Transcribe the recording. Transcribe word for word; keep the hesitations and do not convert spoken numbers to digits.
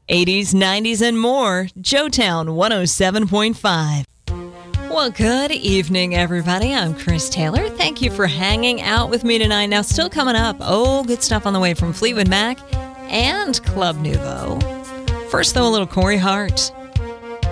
eighties, nineties, and more. Joetown one oh seven point five. Well, good evening, everybody. I'm Chris Taylor. Thank you for hanging out with me tonight. Now, still coming up, oh, good stuff on the way from Fleetwood Mac and Club Nouveau. First, though, a little Corey Hart.